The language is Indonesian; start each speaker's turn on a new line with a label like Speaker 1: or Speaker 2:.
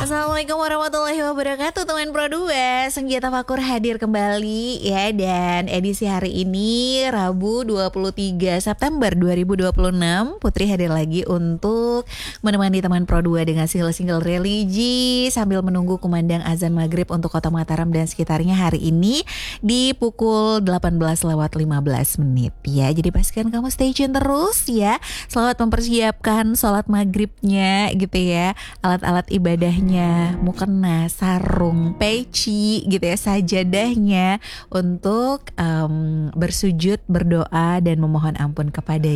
Speaker 1: Assalamualaikum warahmatullahi wabarakatuh teman Pro 2. Senjata Fakur hadir kembali ya. Dan edisi hari ini Rabu 23 September 2026 Putri hadir lagi untuk menemani teman Pro 2 dengan single-single religi sambil menunggu kumandang azan maghrib untuk kota Mataram dan sekitarnya hari ini di pukul 18:15 ya. Jadi pastikan kamu stay tune terus ya. Selamat mempersiapkan sholat maghribnya gitu ya. Alat-alat ibadahnya, mukena, sarung, peci gitu ya, sajadahnya untuk bersujud, berdoa dan memohon ampun kepada